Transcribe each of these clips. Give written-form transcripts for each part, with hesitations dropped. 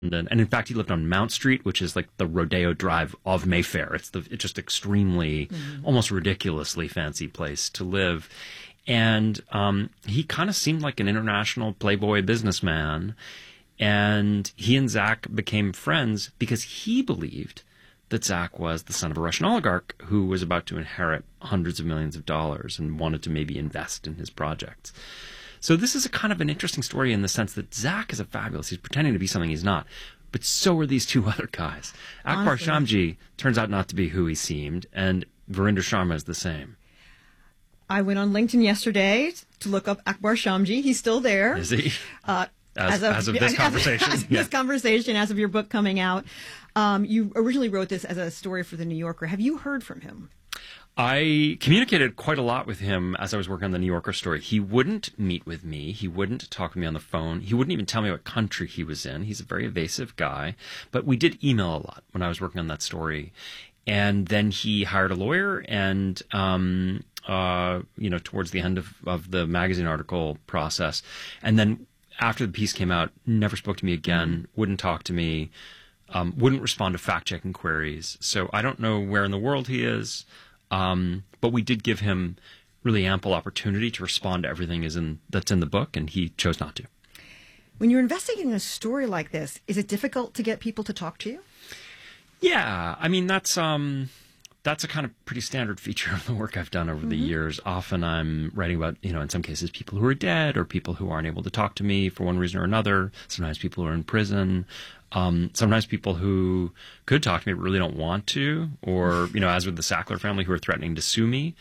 And in fact, he lived on Mount Street, which is like the Rodeo Drive of Mayfair. It's just extremely, almost ridiculously fancy place to live. And he kind of seemed like an international playboy businessman. And he and Zach became friends because he believed that Zach was the son of a Russian oligarch who was about to inherit hundreds of millions of dollars and wanted to maybe invest in his projects. So this is a kind of an interesting story in the sense that Zach is a fabulous. He's pretending to be something he's not. But so are these two other guys. Akbar Shamji turns out not to be who he seemed, and Virender Sharma is the same. I went on LinkedIn yesterday to look up Akbar Shamji. He's still there. Is he? As of this conversation. As of your book coming out. You originally wrote this as a story for The New Yorker. Have you heard from him? I communicated quite a lot with him as I was working on the New Yorker story. He wouldn't meet with me. He wouldn't talk with me on the phone. He wouldn't even tell me what country he was in. He's a very evasive guy. But we did email a lot when I was working on that story. And then he hired a lawyer and, towards the end of the magazine article process. And then after the piece came out, never spoke to me again, wouldn't talk to me, wouldn't respond to fact-checking queries. So I don't know where in the world he is. But we did give him really ample opportunity to respond to everything that's in the book, and he chose not to. When you're investigating a story like this, is it difficult to get people to talk to you? Yeah, I mean, that's a kind of pretty standard feature of the work I've done over the years. Often I'm writing about, in some cases, people who are dead or people who aren't able to talk to me for one reason or another. Sometimes people who are in prison. Sometimes people who could talk to me but really don't want to, or, as with the Sackler family who are threatening to sue me.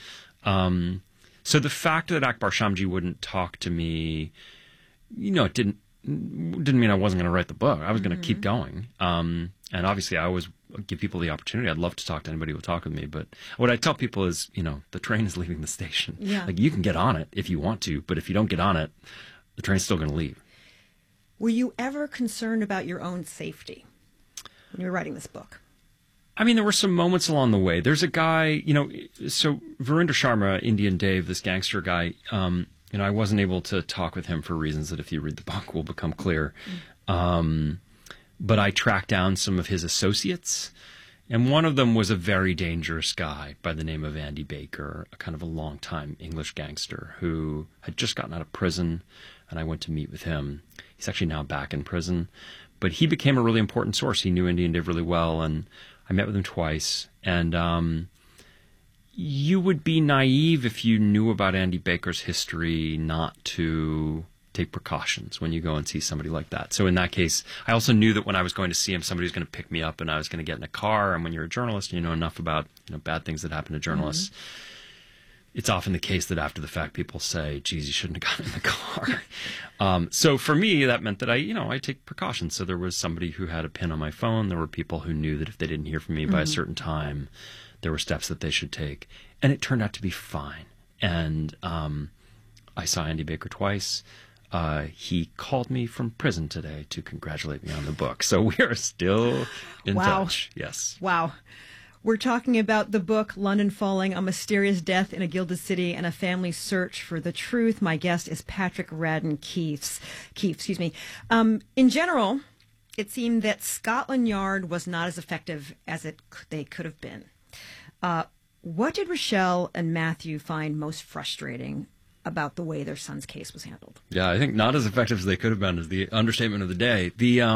So the fact that Akbar Shamji wouldn't talk to me, it didn't mean I wasn't going to write the book. I was going to keep going. And obviously I always give people the opportunity. I'd love to talk to anybody who will talk with me. But what I tell people is, the train is leaving the station. Yeah. Like, you can get on it if you want to, but if you don't get on it, the train's still going to leave. Were you ever concerned about your own safety when you were writing this book? I mean, there were some moments along the way. There's a guy, so Virender Sharma, Indian Dave, this gangster guy, I wasn't able to talk with him for reasons that if you read the book will become clear. But I tracked down some of his associates, and one of them was a very dangerous guy by the name of Andy Baker, a kind of a long-time English gangster who had just gotten out of prison, and I went to meet with him. He's actually now back in prison, but he became a really important source. He knew Indian Dave really well, and I met with him twice. And you would be naive if you knew about Andy Baker's history not to take precautions when you go and see somebody like that. So in that case, I also knew that when I was going to see him, somebody was going to pick me up and I was going to get in a car. And when you're a journalist, you know enough about bad things that happen to journalists. It's often the case that after the fact, people say, geez, you shouldn't have gotten in the car. So for me, that meant that I take precautions. So there was somebody who had a pin on my phone. There were people who knew that if they didn't hear from me by a certain time, there were steps that they should take. And it turned out to be fine. And I saw Andy Baker twice. He called me from prison today to congratulate me on the book. So we are still in touch. Yes. Wow. We're talking about the book, London Falling, A Mysterious Death in a Gilded City and a Family's Search for the Truth. My guest is Patrick Radden Keefe. In general, it seemed that Scotland Yard was not as effective as they could have been. What did Rochelle and Matthew find most frustrating about the way their son's case was handled? Yeah, I think not as effective as they could have been is the understatement of the day.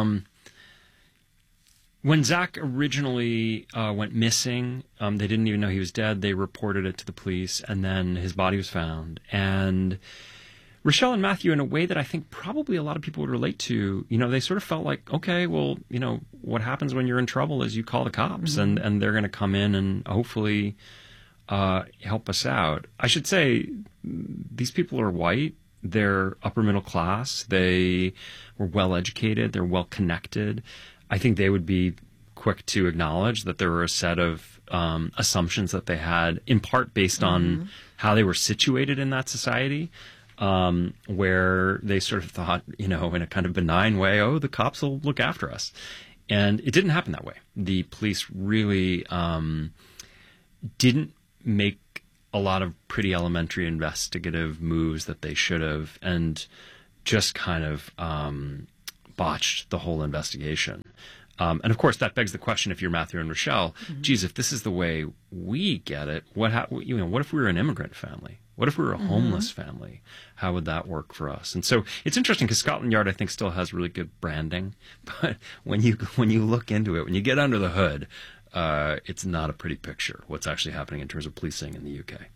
When Zach originally went missing, they didn't even know he was dead. They reported it to the police, and then his body was found. And Rochelle and Matthew, in a way that I think probably a lot of people would relate to, they sort of felt like, okay, well, what happens when you're in trouble is you call the cops, and they're going to come in and hopefully help us out. I should say these people are white. They're upper middle class. They were well educated. They're well connected. I think they would be quick to acknowledge that there were a set of assumptions that they had, in part based on how they were situated in that society, where they sort of thought, in a kind of benign way, oh, the cops will look after us. And it didn't happen that way. The police really didn't make a lot of pretty elementary investigative moves that they should have, and just kind of botched the whole investigation. And of course, that begs the question: if you're Matthew and Rochelle, geez, if this is the way we get it, what if we were an immigrant family? What if we were a homeless family? How would that work for us? And so it's interesting because Scotland Yard, I think, still has really good branding, but when you look into it, when you get under the hood, it's not a pretty picture what's actually happening in terms of policing in the UK.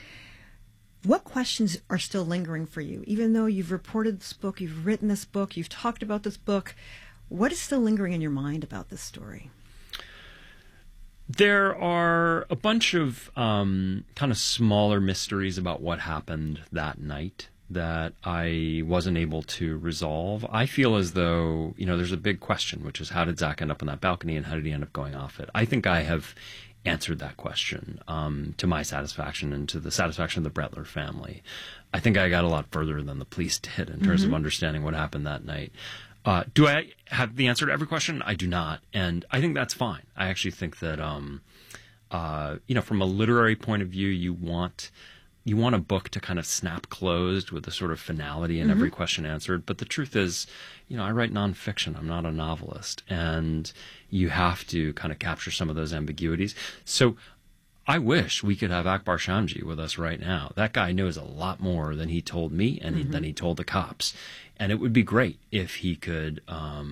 What questions are still lingering for you? Even though you've reported this book, you've written this book, you've talked about this book, what is still lingering in your mind about this story? There are a bunch of kind of smaller mysteries about what happened that night that I wasn't able to resolve. I feel as though, there's a big question, which is how did Zach end up on that balcony and how did he end up going off it? I think I have answered that question to my satisfaction and to the satisfaction of the Brettler family. I think I got a lot further than the police did in terms of understanding what happened that night. Do I have the answer to every question? I do not. And I think that's fine. I actually think that, from a literary point of view, you want a book to kind of snap closed with a sort of finality and every question answered. But the truth is, I write nonfiction. I'm not a novelist. And you have to kind of capture some of those ambiguities. So I wish we could have Akbar Shamji with us right now. That guy knows a lot more than he told me and than he told the cops. And it would be great if he could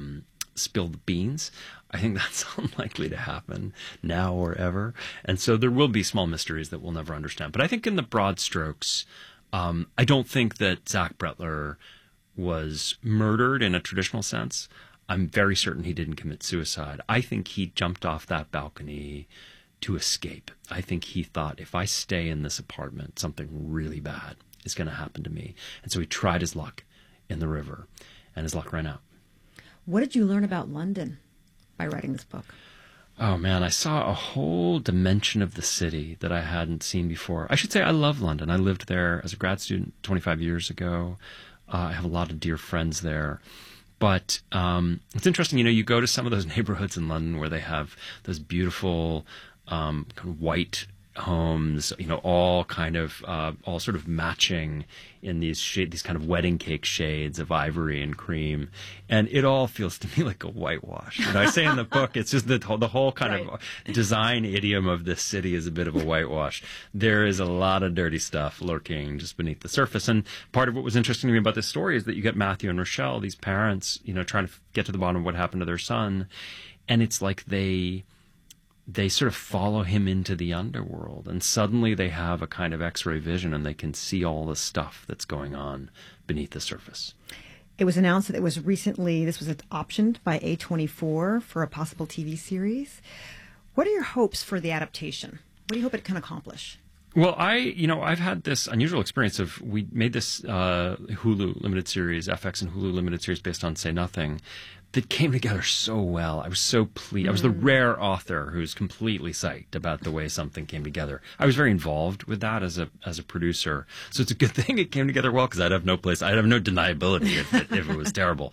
spill the beans. I think that's unlikely to happen now or ever. And so there will be small mysteries that we'll never understand. But I think in the broad strokes, I don't think that Zach Brettler was murdered in a traditional sense. I'm very certain he didn't commit suicide. I think he jumped off that balcony to escape. I think he thought, if I stay in this apartment, something really bad is going to happen to me. And so he tried his luck in the river, and his luck ran out. What did you learn about London by writing this book? Oh, man, I saw a whole dimension of the city that I hadn't seen before. I should say I love London. I lived there as a grad student 25 years ago. I have a lot of dear friends there. But it's interesting, you go to some of those neighborhoods in London where they have those beautiful kind of white homes, all kind of all sort of matching in these kind of wedding cake shades of ivory and cream, and it all feels to me like a whitewash. I say in the book, it's just the whole kind of design idiom of this city is a bit of a whitewash. There is a lot of dirty stuff lurking just beneath the surface, and part of what was interesting to me about this story is that you get Matthew and Rochelle, these parents, trying to get to the bottom of what happened to their son, and it's like they sort of follow him into the underworld, and suddenly they have a kind of X-ray vision and they can see all the stuff that's going on beneath the surface. It was announced that this was optioned by A24 for a possible TV series. What are your hopes for the adaptation? What do you hope it can accomplish? Well, I've had this unusual experience we made this Hulu limited series, FX and Hulu limited series based on Say Nothing, that came together so well. I was so pleased. I was the rare author who's completely psyched about the way something came together. I was very involved with that as a producer. So it's a good thing it came together well, because I'd have no deniability if it was terrible.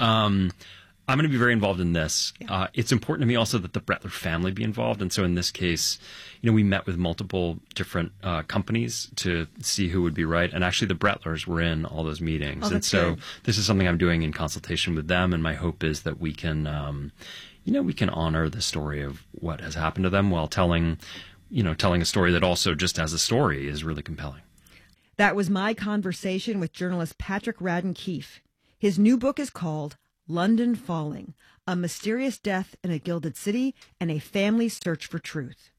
I'm going to be very involved in this. Yeah. It's important to me also that the Brettler family be involved. And so in this case, we met with multiple different companies to see who would be right. And actually the Brettlers were in all those meetings. Oh, and so good. This is something I'm doing in consultation with them. And my hope is that we can, we can honor the story of what has happened to them while telling a story that also just as a story is really compelling. That was my conversation with journalist Patrick Radden Keefe. His new book is called London Falling, a mysterious death in a gilded city and a family search for truth.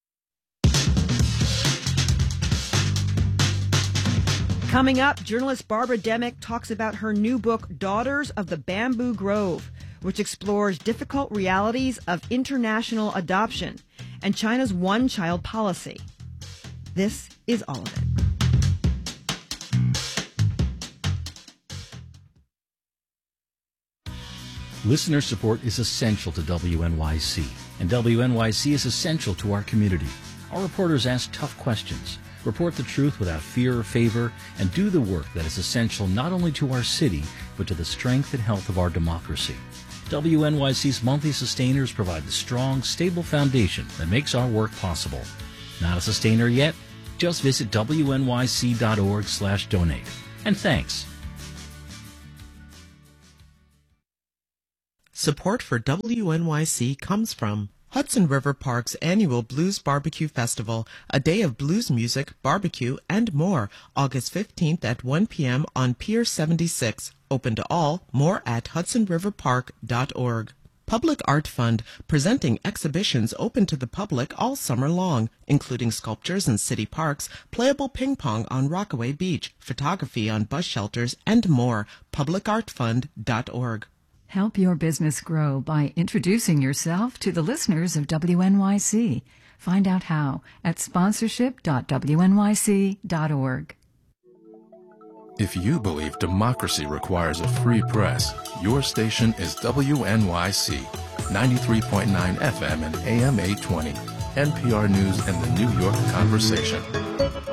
Coming up, journalist Barbara Demick talks about her new book, Daughters of the Bamboo Grove, which explores difficult realities of international adoption and China's one-child policy. This is all of it. Listener support is essential to WNYC, and WNYC is essential to our community. Our reporters ask tough questions, report the truth without fear or favor, and do the work that is essential not only to our city, but to the strength and health of our democracy. WNYC's monthly sustainers provide the strong, stable foundation that makes our work possible. Not a sustainer yet? Just visit WNYC.org/donate. And thanks. Support for WNYC comes from Hudson River Park's annual Blues Barbecue Festival, a day of blues music, barbecue, and more, August 15th at 1 p.m. on Pier 76. Open to all. More at hudsonriverpark.org. Public Art Fund, presenting exhibitions open to the public all summer long, including sculptures in city parks, playable ping pong on Rockaway Beach, photography on bus shelters, and more. Publicartfund.org. Help your business grow by introducing yourself to the listeners of WNYC. Find out how at sponsorship.wnyc.org. If you believe democracy requires a free press, your station is WNYC, 93.9 FM and AM 820, NPR News and the New York Conversation.